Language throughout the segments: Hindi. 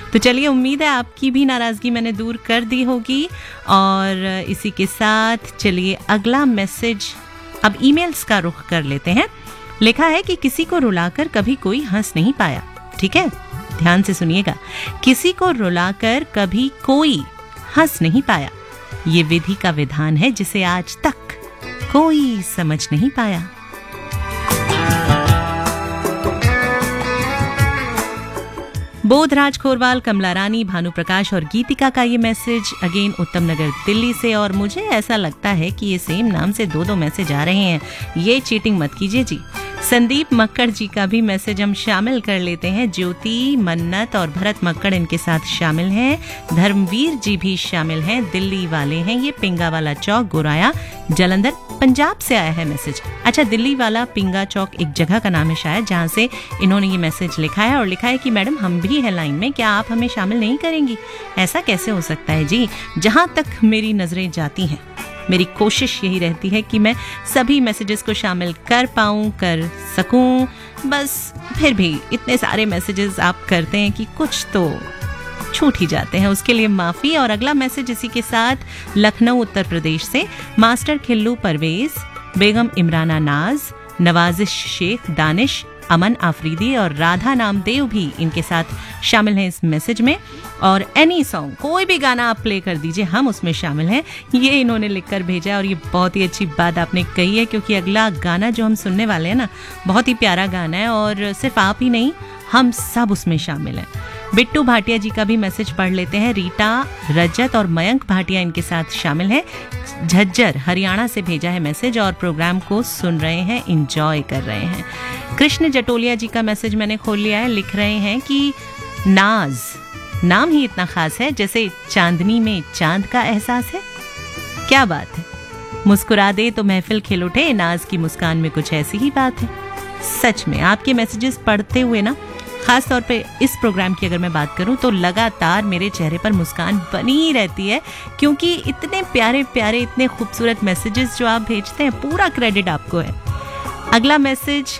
तो चलिए, उम्मीद है आपकी भी नाराज़गी मैंने दूर कर दी होगी। और इसी के साथ चलिए अगला मैसेज, अब ईमेल्स का रुख कर लेते हैं। लिखा है कि किसी को रुलाकर कभी कोई हंस नहीं पाया। ठीक है, ध्यान से सुनिएगा। किसी को रुलाकर कभी कोई हंस नहीं पाया, ये विधि का विधान है जिसे आज तक कोई समझ नहीं पाया। बोधराज खोरवाल, कमला रानी, भानु प्रकाश और गीतिका का ये मैसेज अगेन उत्तम नगर दिल्ली से। और मुझे ऐसा लगता है कि ये सेम नाम से दो मैसेज आ रहे हैं, ये चीटिंग मत कीजिए जी। संदीप मक्कड़ जी का भी मैसेज हम शामिल कर लेते हैं। ज्योति, मन्नत और भरत मक्कड़ इनके साथ शामिल हैं। धर्मवीर जी भी शामिल हैं, दिल्ली वाले हैं ये। पिंगा वाला चौक, गोराया, जलंधर, पंजाब से आया है मैसेज। अच्छा, दिल्ली वाला पिंगा चौक एक जगह का नाम है शायद, जहां से इन्होंने ये मैसेज लिखा है। और लिखा है कि मैडम हम भी है लाइन में, क्या आप हमें शामिल नहीं करेंगी? ऐसा कैसे हो सकता है जी? जहां तक मेरी नजरें जाती हैं, मेरी कोशिश यही रहती है कि मैं सभी मैसेजेस को शामिल कर पाऊं, कर सकूं। बस फिर भी इतने सारे मैसेजेस आप करते हैं कि कुछ तो छूट ही जाते हैं, उसके लिए माफ़ी। और अगला मैसेज इसी के साथ लखनऊ उत्तर प्रदेश से मास्टर खिल्लू परवेज, बेगम इमराना नाज, नवाजिश शेख, दानिश, अमन आफरीदी और राधा नामदेव भी इनके साथ शामिल हैं इस मैसेज में। और एनी सॉन्ग, कोई भी गाना आप प्ले कर दीजिए, हम उसमें शामिल हैं, ये इन्होंने लिखकर भेजा है। और ये बहुत ही अच्छी बात आपने कही है, क्योंकि अगला गाना जो हम सुनने वाले हैं ना, बहुत ही प्यारा गाना है और सिर्फ आप ही नहीं, हम सब उसमें शामिल हैं। बिट्टू भाटिया जी का भी मैसेज पढ़ लेते हैं। रीटा, रजत और मयंक भाटिया इनके साथ शामिल हैं। झज्जर हरियाणा से भेजा है मैसेज और प्रोग्राम को सुन रहे हैं, एंजॉय कर रहे हैं। कृष्ण जटोलिया जी का मैसेज मैंने खोल लिया है। लिख रहे हैं कि नाज, नाम ही इतना खास है जैसे चांदनी में चांद का एहसास है। क्या बात है, मुस्कुरा दे तो महफिल खिल उठे, नाज की मुस्कान में कुछ ऐसी ही बात है। सच में आपके मैसेजेस पढ़ते हुए ना, खास तौर पे इस प्रोग्राम की अगर मैं बात करूं तो लगातार मेरे चेहरे पर मुस्कान बनी रहती है, क्योंकि इतने प्यारे प्यारे, इतने खूबसूरत मैसेजेस जो आप भेजते हैं, पूरा क्रेडिट आपको है। अगला मैसेज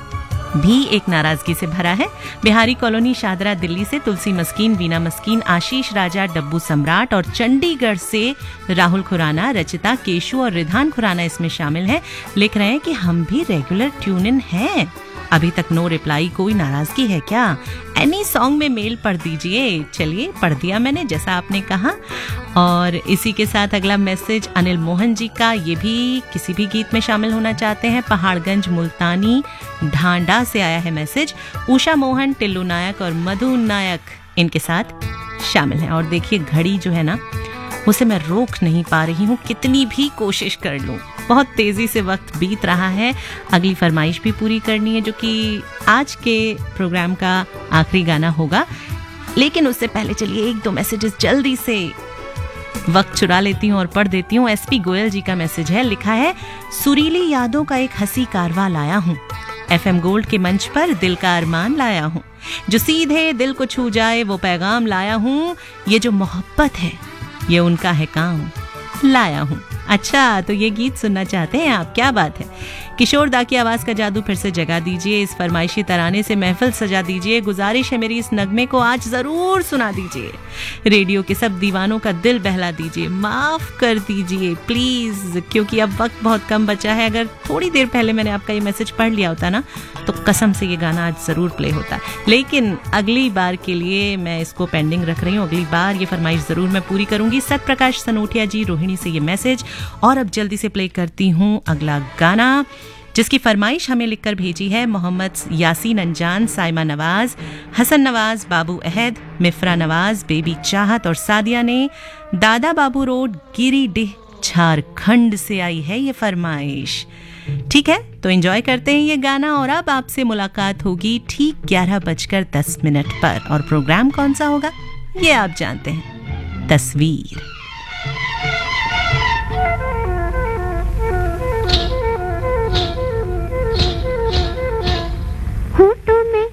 भी एक नाराजगी से भरा है। बिहारी कॉलोनी शादरा दिल्ली से तुलसी मस्कीन, वीना मस्कीन, आशीष राजा, डब्बू सम्राट और चंडीगढ़ से राहुल खुराना, रचिता, केशु और रिधान खुराना इसमें शामिल हैं। लिख रहे हैं कि हम भी रेगुलर ट्यून इन हैं, अभी तक नो रिप्लाई। कोई नाराजगी है क्या? एनी सॉन्ग में मेल पढ़ दीजिए। चलिए, पढ़ दिया मैंने जैसा आपने कहा। और इसी के साथ अगला मैसेज अनिल मोहन जी का, ये भी किसी भी गीत में शामिल होना चाहते हैं। पहाड़गंज मुल्तानी ढांडा से आया है मैसेज। उषा मोहन, टिल्लू नायक और मधु नायक इनके साथ शामिल हैं। और देखिए, घड़ी जो है ना, उसे मैं रोक नहीं पा रही हूँ, कितनी भी कोशिश कर लूँ। बहुत तेजी से वक्त बीत रहा है। अगली फरमाइश भी पूरी करनी है, जो कि आज के प्रोग्राम का आखिरी गाना होगा। लेकिन उससे पहले चलिए 1-2 मैसेजेस जल्दी से वक्त चुरा लेती हूँ और पढ़ देती हूँ। एसपी गोयल जी का मैसेज है। लिखा है, सुरीली यादों का एक हंसी कारवा लाया हूँ, FM गोल्ड के मंच पर दिल का अरमान लाया हूँ, जो सीधे दिल को छू जाए वो पैगाम लाया हूँ, ये जो मोहब्बत है ये उनका है काम लाया हूँ। अच्छा, तो ये गीत सुनना चाहते हैं आप? क्या बात है। किशोर दा की आवाज़ का जादू फिर से जगा दीजिए, इस फरमाइशी तराने से महफिल सजा दीजिए। गुजारिश है मेरी, इस नगमे को आज ज़रूर सुना दीजिए। रेडियो के सब दीवानों का दिल बहला दीजिए, माफ़ कर दीजिए प्लीज़, क्योंकि अब वक्त बहुत कम बचा है। अगर थोड़ी देर पहले मैंने आपका ये मैसेज पढ़ लिया होता ना, तो कसम से ये गाना आज ज़रूर प्ले होता। लेकिन अगली बार के लिए मैं इसको पेंडिंग रख रही हूँ, अगली बार ये फरमाइश ज़रूर मैं पूरी करूँगी। सतप्रकाश सनोटिया जी, रोहिणी से ये मैसेज। और अब जल्दी से प्ले करती हूँ अगला गाना, जिसकी फरमाइश हमें लिखकर भेजी है मोहम्मद यासीन अंजान, साइमा नवाज, हसन नवाज, बाबू अहद, मिफ्रा नवाज, बेबी चाहत और सादिया ने। दादा बाबू रोड, गिरिडीह, झारखंड से आई है ये फरमाइश। ठीक है, तो एंजॉय करते हैं ये गाना। और अब आपसे मुलाकात होगी ठीक 11:10 पर। और प्रोग्राम कौन सा होगा ये आप जानते हैं, तस्वीर।